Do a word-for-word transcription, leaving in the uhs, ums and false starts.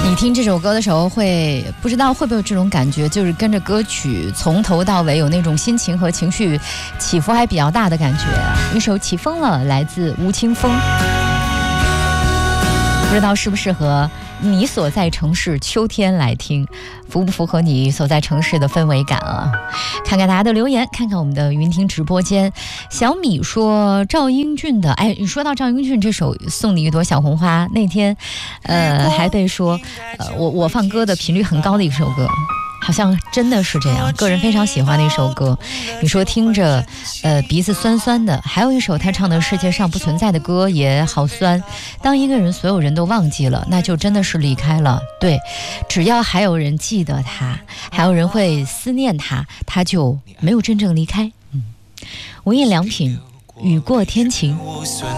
你听这首歌的时候会不知道会不会有这种感觉，就是跟着歌曲从头到尾有那种心情和情绪起伏还比较大的感觉。一首起风了，来自吴青峰，不知道适不适合你所在城市秋天来听，符不符合你所在城市的氛围感啊？看看大家的留言，看看我们的云听直播间。小米说赵英俊的，哎，你说到赵英俊这首《送你一朵小红花》，那天呃还被说呃我我放歌的频率很高的一首歌，好像真的是这样，个人非常喜欢的一首歌。你说听着呃鼻子酸酸的，还有一首他唱的世界上不存在的歌也好酸。当一个人所有人都忘记了，那就真的是离开了。对，只要还有人记得他，还有人会思念他，他就没有真正离开。嗯，无印良品，雨过天晴。